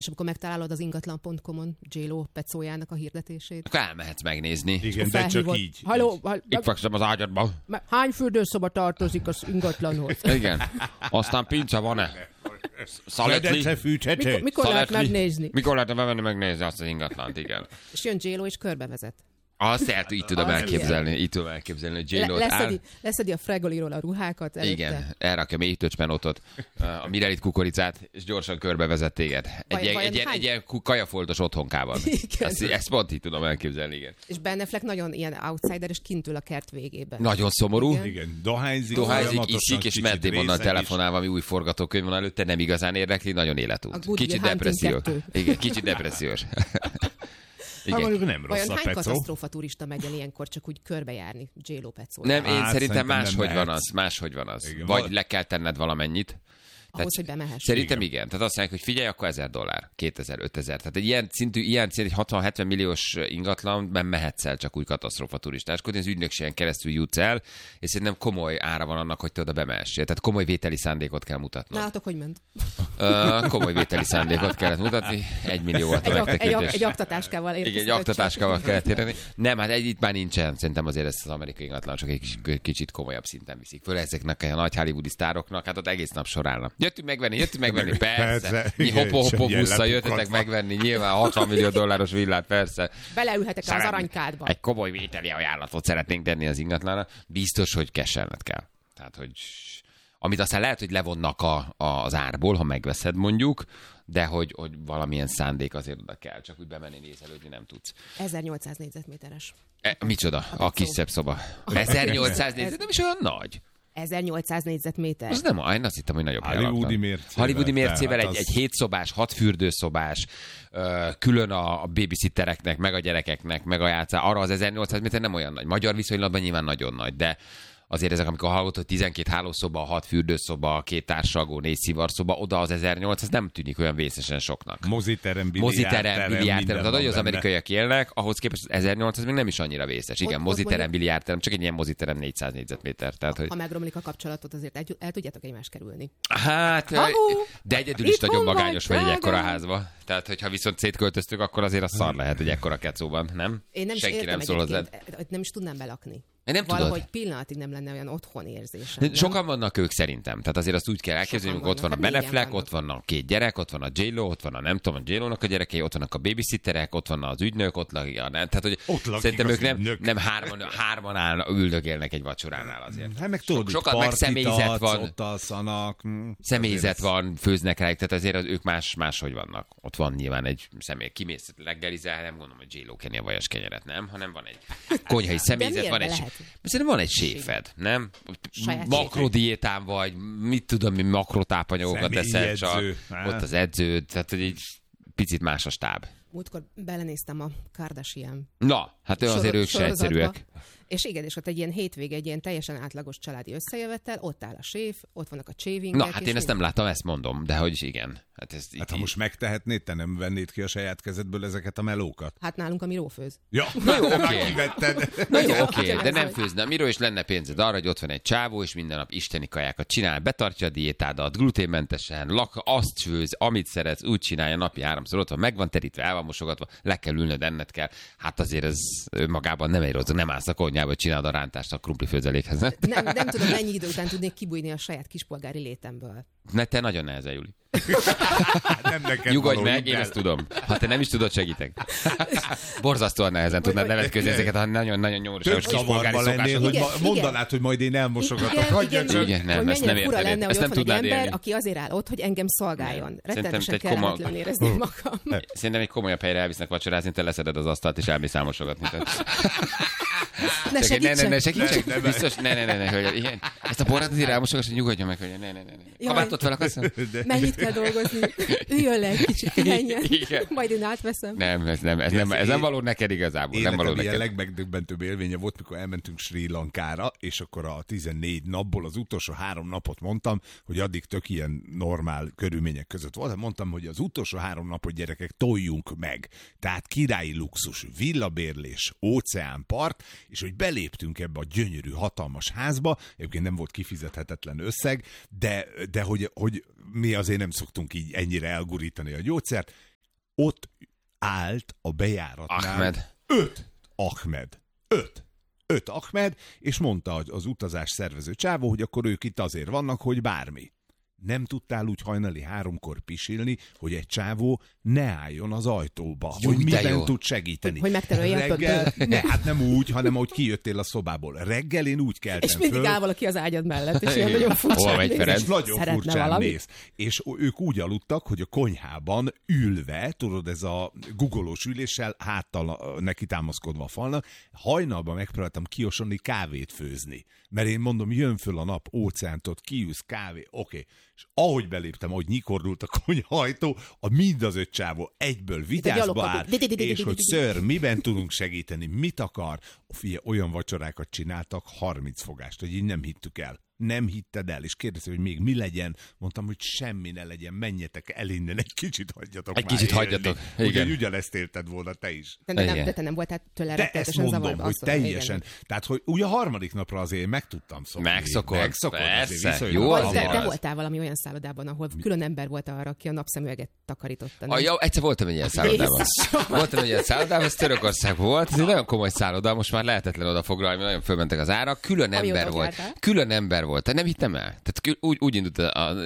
És amikor megtalálod az ingatlan.com-on J-Lo pecójának a hirdetését. Akkor elmehetsz megnézni. Igen, de csak így. Halló, Itt fekszem az ágyadban. hány fürdőszoba tartozik az ingatlanhoz? Igen. Aztán pince van-e? Medence fűthető. Mikor lehet megnézni? Mikor lehet bemenni megnézni azt az ingatlant, igen. És jön J-Lo és körbevezet. Azt így tudom elképzelni, hogy J-Lo Leszedi a fregoliról a ruhákat előtte. Igen, elrakja mély töcspenótot, a Mirelit kukoricát, és gyorsan körbevezet téged. Egy ilyen kajafoltos otthonkában. Ezt pont így tudom elképzelni, igen. És Ben Affleck nagyon ilyen outsider, és kint ül a kert végében. Nagyon szomorú. Igen, dohányzik, iszik, és menté onnan telefonálva, ami új forgatókönyv van előtte, nem igazán érdekli, nagyon életút. Kicsit depressziós. Igen, kicsit depressziós. Hát mondjuk nem rossz vajon a hány pecó. katasztrófa turista megy el ilyenkor csak úgy körbejárni J-Lo pecó? Nem, én szerintem nem máshogy van az. Igen, Vagy le kell tenned valamennyit. Ahhoz, hogy bemehess. Szerintem igen. Tehát azt mondják, hogy figyelj, akkor $1000, 2000, 5000. Tehát egy ilyen szintű, egy 60-70 milliós ingatlanban mehetsz el csak úgy katasztrófa turistáskodni, az ügynökségen keresztül jutsz el, és szerintem komoly ára van annak, hogy te oda bemehessél. Tehát komoly vételi szándékot kell mutatnod. Nálatok hogy ment? Komoly vételi szándékot kellett mutatni, 1 millió volt a megtekintés. Egy aktatáskával Igen, egy aktatáskával kellett érni. Nem, hát itt már nincsen. Szerintem azért ezt az amerikai ingatlan csak egy kicsit komolyabb szinten viszik föl. Ezeknek a nagy hollywoodi sztároknak, hát ott egész nap sorálnak. Jöttünk megvenni, persze. Mi hopo busszal jöttetek megvenni, nyilván $60 millió villát, persze. Beleülhetek az aranykádba. Egy komoly vételi ajánlatot szeretnénk tenni az ingatlanra. Biztos, hogy keselned kell. Tehát, hogy amit aztán lehet, hogy levonnak az árból, ha megveszed mondjuk, de hogy valamilyen szándék azért oda kell. Csak úgy bemenni, nézelődni nem tudsz. 1800 négyzetméteres. Micsoda? A kis szebb szoba. 1800 négyzet, nem is olyan nagy. 1800 négyzetméter. Az nem, én azt hittem, hogy nagyobb Hollywoodi mércével egy 7 szobás, 6 fürdőszobás, külön a babysittereknek, meg a gyerekeknek, meg a játszá. Arra az 1800 méter nem olyan nagy. Magyar viszonylatban nyilván nagyon nagy, de azért ezek, amikor hallgatod, hogy 12 hálószoba, 6 fürdőszoba, 2 társalgó, 4 szivarszoba, oda az 1800 nem tűnik olyan vészesen soknak. Moziterem, biliárdterem. Tehát, hogy az amerikaiak élnek, ahhoz képest az 1800 még nem is annyira vészes. Igen, moziterem, biliárdterem, csak egy ilyen moziterem 400 négyzetméter. Tehát, hogy... Ha megromlik a kapcsolatot, azért el tudjátok egymást kerülni. Hát, de egyedül is nagyon magányos vagy egy ekkora házba. Tehát, hogyha viszont szétköltöztük, akkor azért a szar lehet egy ekkora kecóban, nem? Én nem Senki értem nem szól hozzád. Nem is tudnám belakni. Nem valahogy tudod. pillanatig nem lenne olyan otthon érzésem. Sokan vannak ők szerintem. Tehát azért azt úgy kell elképzelni, hogy ott van a Ben Affleck, ott van a 2 gyerek, ott van a J-Lo, ott van a nem tudom, a J-Lo-nak a gyerekei, ott vannak a babysitterek, ott van az ügynök, ott lakik. Tehát, hogy szerintem ők nem hárman üldögélnek egy vacsoránál azért. Hát meg tudod, sokat meg személyzet van. Ott alszanak. Személyzet van, főznek rájuk, tehát azért ők máshogy vannak. Ott van nyilván egy személy. Kimész reggelizel, nem gondolom, hogy J-Lo kenni a vajas kenyeret, nem, hanem van egy konyhai személyzet, szerintem van egy séfed, nem? Makrodiétán vagy, mit tudom, mi makrotápanyagokat eszel, csak ott az edződ, tehát hogy egy picit más a stáb. Múltkor belenéztem a Kardashian. Na, hát azért ők se egyszerűek. És igen, és ott egy ilyen hétvége, egy ilyen teljesen átlagos családi összejövetel, ott áll a séf, ott vannak a csévingek. Na, hát én ezt nem láttam, ezt mondom, de hogy igen. Hát ha most megtehetnéd, te nem vennéd ki a saját kezedből ezeket a melókat? Hát nálunk a Miró főz. Ja, na jó, oké. Na jó, oké, de nem főzne. Miről is lenne pénzed arra, hogy ott van egy csávó, és minden nap isteni kajákat csinál, betartja a diétádat, gluténmentesen, azt főz, amit szeretsz, úgy csinálja napi 3-szor, ott van, meg van terítve, el van mosogatva, le kell ülnöd, enned kell. Hát azért ez magában nem egy rossz, nem állsz a konyhába, hogy csinálod a rántást a krumpli főzelékhez. Nem tudom, mennyi idő után tudnék kibújni a saját kispolgári létemből. Ne, te nagyon nehezen, Juli. Nem neked nyugodj meg, én ezt tudom. Ha te nem is tudod, segítek. Borzasztóan nehezen tudnád nevetközni ezeket a nagyon-nagyon nyomorúságos kispolgári szokásokat. Hogy mondanád, hogy majd én elmosogatok. Igen, nem, ezt nem érted. Lenne, ezt nem tudnád ember, élni. aki azért áll ott, hogy engem szolgáljon. Rettenetesen kellemetlen érezni magam. Szerintem egy komolyabb helyre elvisznek vacsorázni, te leszeded az asztalt, és elmész elmosogatni. Ne segítsek. Biztos, ne, hölgyem. Ezt a borrát azért elmosogass, hogy nyugodjon meg, hogy ne. Kabátot fel akarsz? Mennyit kell dolgozni? Üljön le egy kicsit, pihenjen. Majd én átveszem. Ez nem való neked igazából. Életem ilyen legmegdöbbentőbb élménye volt, mikor elmentünk Sri Lankára, és akkor a 14 napból az utolsó 3 napot mondtam, hogy addig tök ilyen normál körülmények között volt. Mondtam, hogy az utolsó 3 napot, gyerekek, toljunk meg. Tehát királyi luxus, villabérlés, óceánpart, és hogy beléptünk ebbe a gyönyörű, hatalmas házba, egyébként nem volt kifizethetetlen összeg, de hogy mi azért nem szoktunk így ennyire elgurítani a gyógyszert, ott állt a bejáratnál Ahmed. 5 Ahmed, és mondta az utazás szervező csávó, hogy akkor ők itt azért vannak, hogy bármi. Nem tudtál úgy hajnali 3-kor pisilni, hogy egy csávó ne álljon az ajtóba, jó, hogy miben tud segíteni. Hogy megterülje a reggel, hát nem úgy, hanem ahogy kijöttél a szobából. Reggel én úgy keltem és mindig föl, áll valaki az ágyad mellett, és ilyen nagyon furcsán néz. és nagyon furcsán néz. És ők úgy aludtak, hogy a konyhában ülve, tudod, ez a guggolós üléssel, háttal neki támaszkodva a falnak, hajnalban megpróbáltam kiosonni kávét főzni. Mert én mondom, jön föl a nap, óceántot, kiűz, kávé, oké. És ahogy beléptem, ahogy nyikordult a konyhajtó, mind az 5 csávó egyből vigyázba áll, és hogy ször, miben tudunk segíteni, mit akar. Figyelj, olyan vacsorákat csináltak, 30 fogást, hogy így nem hittük el. Nem hitted el, és kérdezte, hogy még mi legyen. Mondtam, hogy semmi ne legyen, menjetek el innen, egy kicsit hagyjatok egy már kicsit hagyjatok. Igen. Ugyanezt élted volna te is. De te nem voltál tőle rettenetesen zavarba. De ezt mondom, hogy teljesen. Igen. Tehát, hogy ugye a harmadik napra azért meg tudtam szokni. Megszokod, persze. Jó, te voltál valami olyan szállodában, ahol külön ember volt arra, aki a napszemüveget takarította. Jó, egyszer voltam egy ilyen szállodában. Ez Törökország volt. Ez egy nagyon komoly szálloda, most már lehetetlen oda foglalni, nagyon fölmentek az árak. Külön ember volt. Nem hittem el. Tehát úgy indult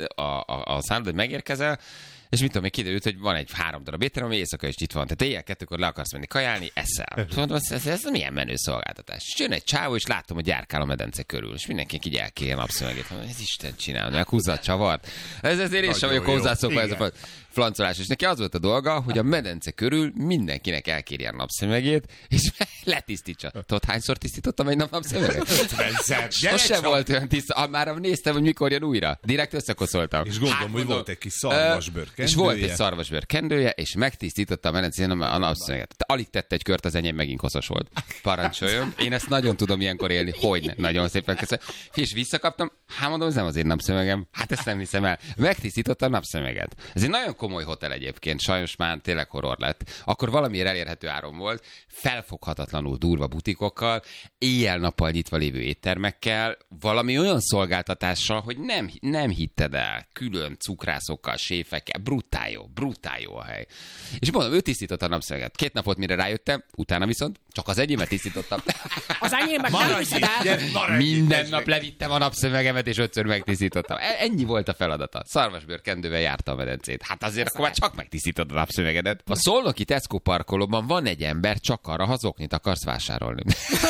a szálloda, hogy megérkezel, és mit tudom, még kiderült, hogy van egy 3 darab étterem, ami éjszaka is itt van. Tehát éjjel 2-kor le akarsz menni kajálni, eszel. Mondom, ez milyen menő szolgáltatás. És jön egy csávó, és látom, hogy járkál a medence körül. És mindenki így elkérje a napszemegét. Ez Isten csinál, meg húzza a csavart. Ezért én sem vagyok hozzászokva ez a flancolás. És neki az volt a dolga, hogy a medence körül mindenkinek elkérje a napszemegét, és letisztítsa. Tudod, hányszor tisztítottam egy napszemegét? 50-szer. Sose volt olyan tiszta. Már néztem, hogy mikor jön újra. Direkt összekoszoltam. És gondolom, hogy volt egy kis szarvasbőr kendője. És volt egy szarvasbőr kendője, és megtisztította a medencén a napszemüveget. Alig tett egy kört, az enyém megint koszos volt. Parancsoljon. Én ezt nagyon tudom ilyenkor élni. Hogyne. Nagyon szépen köszönöm. És visszakaptam. Hát mondom, ez nem az én napszemegem. Hát ezt nem hiszem el. Megtisztította a napszemüveget. Ez egy nagyon komoly hotel egyébként. Sajnos már tényleg horror lett. Akkor valamiért elérhető áron volt. Felfoghatatlanul durva butikokkal, éjjel-nappal nyitva lévő éttermekkel, valami olyan szolgáltatással, hogy nem hitted el. Külön cukrászokkal, séfekkel. Brutál jó a hely. És mondom, ő tisztította a napszemüveget. 2 nap volt, mire rájöttem, utána viszont csak az enyémet tisztítottam. Az enyémet nem viszed el. Minden nap levittem a napszemüvegemet, és 5-ször megtisztítottam. Ennyi volt a feladata. Szarvasbőr kendővel járta a medencét. Hát azért akkor már csak megtisztítod a napszemüvegedet. A szolnoki Tesco parkolóban van egy ember, csak arra, ha zoknit akarsz vásárolni.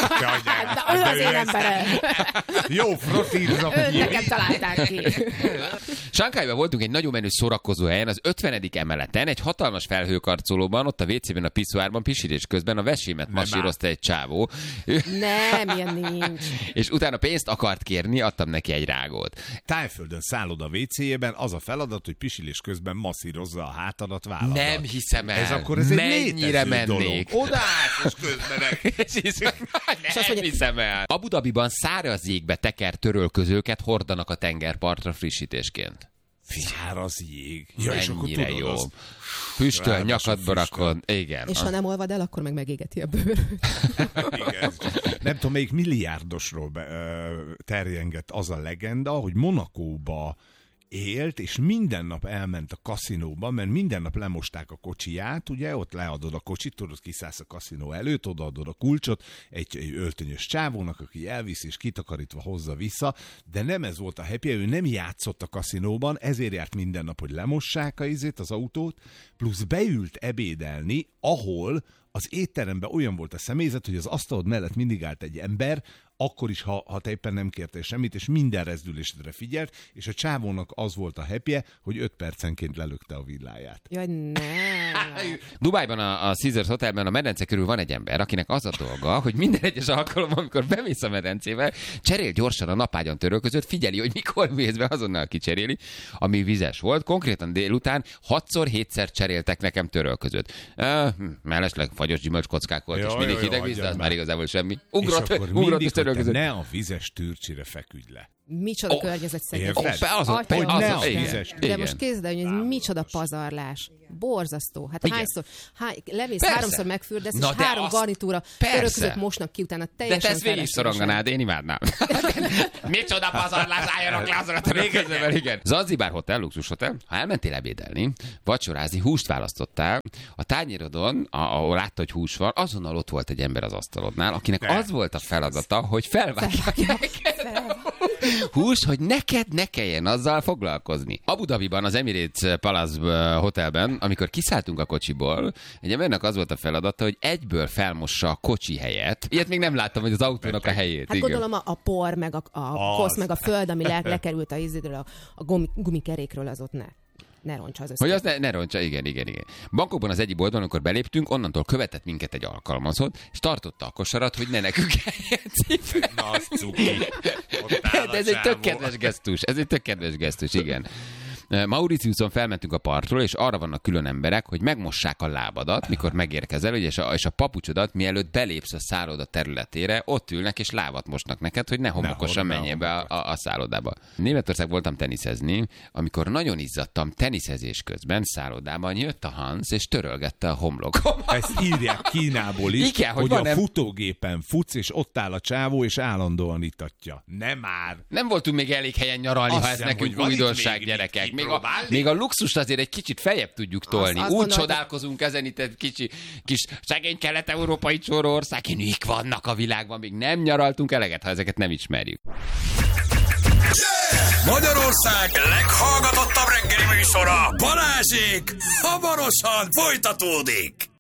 De ő az én emberem. Jó frotízom. Őket találták ki. Sankályban voltunk egy nagyon menő szórakozó helyen, az 50. emeleten, egy hatalmas felhőkarcolóban, ott a WC-ben, a piszoárban, pisilés közben a vesémet masírozta egy csávó. Nem, ilyen nincs. És utána pénzt akart kérni, adtam neki egy rágót. Tájföldön szállod a WC-jében, az a feladat, hogy pisilés közben masszírozza a hátadat, válladat. Nem hiszem el. Ez akkor ez egy mennyire mennék. Odaállsz, és közben nem hiszem el. Abu Dhabiban száraz jégbe tekert törölközőket hordanak a tengerpartra frissítésként. Száraz jég. Ja, és akkor mennyire tudod, jó. az... Füstöl, nyakadba rakod. Igen. És ha nem olvad el, akkor meg megégeti a bőr. Igen. Nem tudom, melyik milliárdosról terjengett az a legenda, hogy Monacóba élt, és minden nap elment a kaszinóba, mert minden nap lemosták a kocsiját, ugye, ott leadod a kocsit, tudod, kiszállsz a kaszinó előtt, odaadod a kulcsot egy öltönyös csávónak, aki elviszi, és kitakarítva hozza vissza, de nem ez volt a happy, ő nem játszott a kaszinóban, ezért járt minden nap, hogy lemossák az autót, plusz beült ebédelni, ahol az étteremben olyan volt a személyzet, hogy az asztalod mellett mindig állt egy ember, akkor is, ha te éppen nem kértél semmit, és minden rezdülésedre figyelt, és a csávónak az volt a happy-je, hogy 5 percenként lelökte a villáját. Jaj, nem. Dubájban a Caesars Hotelben a medence körül van egy ember, akinek az a dolga, hogy minden egyes alkalommal, amikor bemész a medencével, cserél gyorsan a napágyon törölközőt, figyeli, hogy mikor mész be, azonnal kicseréli, ami vizes volt. Konkrétan délután 6-7-szer cseréltek nekem törölközőt. Mellesleg fagyos gyümölcskockák volt, és mindig hideg víz, de az már igazából semmi. Ugrott ne a vizes tűrcsire feküdj le. Micsoda környezetszennyezés. De most képzeld el, hogy ez micsoda pazarlás. Borzasztó. Hát hányszor, lemész, háromszor megfürdesz, és 3 garnitúra török között mosnak ki, utána teljesen de te ezt végig szoronganád, én imádnám. Micsoda pazarlás, álljanak le a török. Igen. Zanzibár hotel, luxushotel. Ha elmentél ebédelni, vacsorázni, húst választottál, a tányérodon, ahol látta, hogy hús van, azonnal ott volt egy ember az asztalodnál, akinek az volt a feladata, hogy felvágja hús, hogy neked ne kelljen azzal foglalkozni. Abu Dhabiban, az Emirates Palace Hotelben, amikor kiszálltunk a kocsiból, egy embernek az volt a feladata, hogy egyből felmossa a kocsi helyet. Ilyet még nem láttam, hogy az autónak a helyét. Hát igen. Gondolom a por, meg a kosz, meg a föld, ami lekerült a gumikerékről, az ott ne roncsa az összes. Hogy az ne roncsa, igen. Bangkokban az egyik boltban, amikor beléptünk, onnantól követett minket egy alkalmazott, és tartotta a kosarat, hogy ne nekünk eljegyzik. Na, az cuki. De ez egy tök kedves gesztus, igen. Mauritiuson felmentünk a partról, és arra vannak külön emberek, hogy megmossák a lábadat, mikor megérkezel, és a papucsodat, mielőtt belépsz a szálloda területére, ott ülnek és lábat mosnak neked, hogy ne homokosan menjél be a szállodába. Németország voltam teniszezni, amikor nagyon izzadtam teniszezés közben szállodában, jött a Hans, és törölgette a homlokom. Ezt írják Kínából is, igen, hogy a futógépen futsz, és ott áll a csávó, és állandóan itatja. Nem már! Nem voltunk még elég helyen nyaralni, ha ez nekünk újdonság, gyerekek. Még a luxust azért egy kicsit feljebb tudjuk tolni. Úgy csodálkozunk ezen itt egy kis szegény kelet-európai csórország, mik vannak a világban, még nem nyaraltunk eleget, ha ezeket nem ismerjük. Magyarország leghallgatottabb reggeli műsora, Balázsék hamarosan folytatódik.